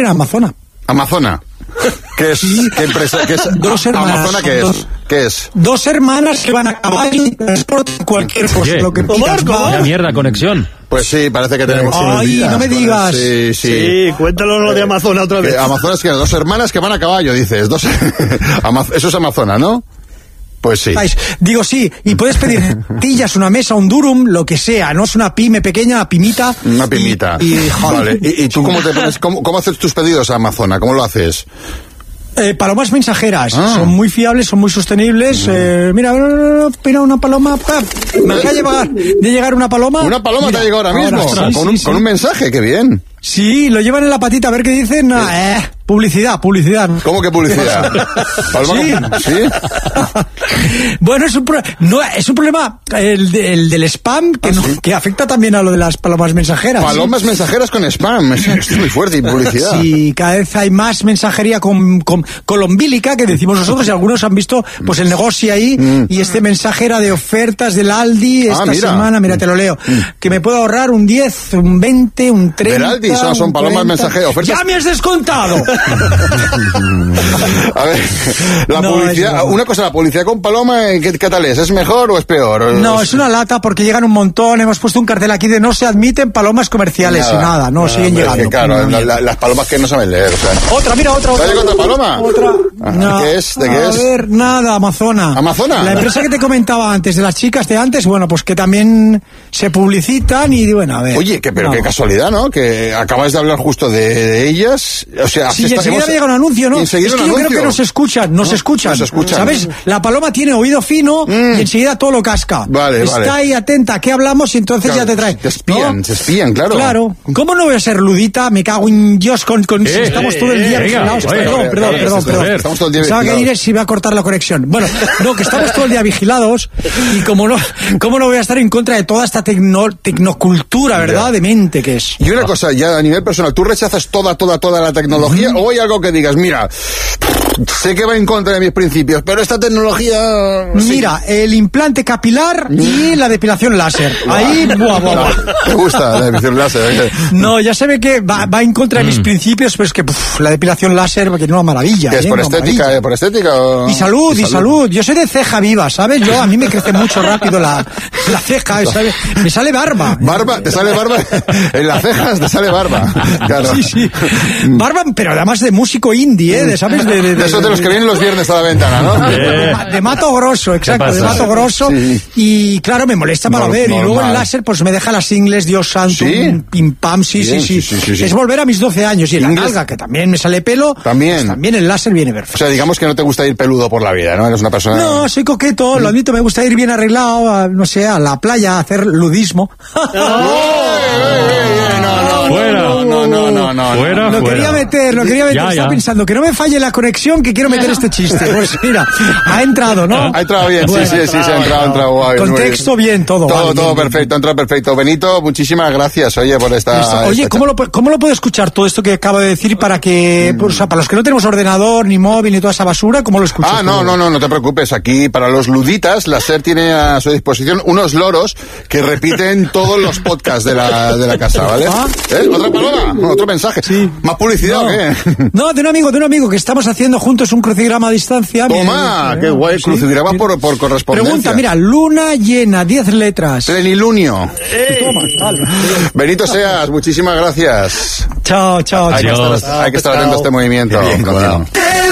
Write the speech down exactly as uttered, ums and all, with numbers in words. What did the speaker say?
Amazona. Amazona. ¿Qué es? Sí. ¿Qué empresa? ¿Qué es? Dos hermanas. ¿Amazona qué es? Dos, ¿Qué es? Dos hermanas que van a caballo y transportan cualquier cosa. Oye, Lo que pidas, va. La mierda, conexión. Pues sí, parece que tenemos Ay, unos días. no me digas. Sí, sí. Sí, cuéntalo lo de Amazona otra vez. Eh, Amazona es que dos hermanas que van a caballo, dices. Dos... Eso es Amazona, ¿no? Pues sí. Digo sí, y puedes pedir tillas, una mesa, un durum, lo que sea, no es una pyme pequeña, una pimita. Una pimita. Y, y, vale. ¿Y, y tú cómo te pones, cómo, cómo haces tus pedidos a Amazona? ¿Cómo lo haces? Eh, palomas mensajeras, ah. son muy fiables, son muy sostenibles. Mm. Eh, mira, mira una paloma, ¡pap! Me acaba de llegar, de llegar una paloma. Una paloma mira, te ha llegado ahora mismo, ahora, sí, con, sí, un, sí. con un mensaje, qué bien. Sí, lo llevan en la patita, a ver qué dicen. Ah, eh, publicidad, publicidad. ¿Cómo que publicidad? ¿Sí? ¿Sí? Bueno, es un, pro... no, es un problema, el, de, el del spam, que, ¿Ah, no, sí? que afecta también a lo de las palomas mensajeras. Palomas ¿sí? mensajeras con spam, es, es muy fuerte, y publicidad. Sí, cada vez hay más mensajería con, con colombílica, que decimos nosotros, y algunos han visto pues el negocio ahí, mm. y este mensaje era de ofertas del Aldi esta ah, mira. semana, mira, te lo leo, mm. que me puedo ahorrar un diez, un veinte, un treinta... Aldi, son, son palomas mensajeras, ofertas... ¡Ya me has descontado! A ver, la no, publicidad, una cosa, la publicidad con paloma, ¿qué, ¿qué tal es? ¿Es mejor o es peor? No, es una lata porque llegan un montón, hemos puesto un cartel aquí de no se admiten palomas comerciales nada, y nada, no, nada, siguen llegando. Es que, claro, la, la, las palomas que no saben leer, o sea... Otra, mira, otra, otra. ¿Otra, otra paloma? Otra. Ah, no. ¿Qué es? ¿De qué A es? A ver, nada, Amazona. ¿Amazona? La empresa que te comentaba antes, de las chicas de antes, bueno, pues que también se publicitan y, bueno, a ver. Oye, que, pero no. qué casualidad, ¿no? Que acabas de hablar justo de, de ellas, o sea... Sí, enseguida hemos... me llega un anuncio, ¿no? Es que yo anuncio. creo que nos escuchan, nos no, escuchan. Nos escuchan. ¿Sabes? La paloma tiene oído fino mm. y enseguida todo lo casca. Vale, Está vale. ahí atenta a qué hablamos y entonces claro, ya te trae. Te espían, ¿no? te espían, claro. Claro. ¿Cómo no voy a ser ludita? Me cago en Dios con... con eh, si estamos eh, todo el día vigilados. Eh, perdón, oye, perdón, oye, perdón, perdón. perdón. Estamos todo el día Pensaba vigilados. que Ires iba a cortar la conexión. Bueno, no, que estamos todo el día vigilados y como no, cómo no voy a estar en contra de toda esta tecno, tecnocultura, ¿verdad? Yeah. De mente que es. Y una cosa, ya a nivel personal, ¿tú rechazas toda, toda, toda la tecnología? Mm. ¿O hay algo que digas, mira, sé que va en contra de mis principios, pero esta tecnología... Mira, sí. el implante capilar y la depilación láser. Ahí, buah, buah, buah. ¿Te gusta la depilación láser? No, ya se ve que va, va en contra de mis mm. principios, pero es que puf, la depilación láser, porque es una maravilla. ¿Es ¿eh? por una estética? maravilla. ¿eh? ¿Por estética? O... Y salud, y, y salud. salud. Yo soy de ceja viva, ¿sabes? Yo, a mí me crece mucho rápido la, la ceja, ¿sabes? Me sale barba. ¿Barba? ¿Te sale barba? En las cejas te sale barba. Claro. Sí, sí. Barba, pero además de músico indie, ¿eh? De, ¿sabes? De, de, de, Eso de los que vienen los viernes a la ventana, ¿no? De, de, de mato grosso, exacto, de mato grosso. Sí. Y claro, me molesta para no, ver. Normal. Y luego el láser, pues me deja las ingles, Dios santo, ¿Sí? pim pam, sí, sí, sí, sí, sí, sí. Es volver a mis doce años. Y en la nalga, que también me sale pelo, también. Pues también el láser viene perfecto. O sea, digamos que no te gusta ir peludo por la vida, ¿no? Eres una persona... No, soy coqueto, ¿Mm? Lo admito, me gusta ir bien arreglado, a, no sé, a la playa, a hacer ludismo. No, no, no, fuera. No, no, no, no, no. Fuera, lo fuera. quería meter, lo quería meter. Ya, Estaba ya. pensando que no me falle la conexión, que quiero meter este chiste. Pues mira, ha entrado, ¿no? Ha entrado bien, bueno, sí, sí, sí, se ha entrado, ha entrado guay. Contexto bien, todo. Todo, vale, todo bien, perfecto, bien. ha entrado perfecto. Benito, muchísimas gracias, oye, por esta... Esto, oye, esta ¿cómo lo, ¿cómo lo puedo escuchar todo esto que acabo de decir para que, mm. pues, o sea, para los que no tenemos ordenador, ni móvil, ni toda esa basura, ¿cómo lo escuchas? Ah, no, no, no, no te preocupes. Aquí, para los luditas, la SER tiene a su disposición unos loros que repiten todos los podcasts de la, de la casa, ¿vale? ¿Ah? ¿Eh? ¿Otra paloma? ¿Otro mensaje? Sí. ¿Más publicidad no. o qué? No, de un amigo, de un amigo que estamos haciendo juntos un crucigrama a distancia. Toma, bien, qué guay, sí. crucigrama por, por correspondencia. Pregunta, mira, luna llena, diez letras. Plenilunio. Eh. Toma, vale. Benito Seas, muchísimas gracias. Chao, chao, hay chao. Que estar, hay que estar atento a este movimiento. Bien,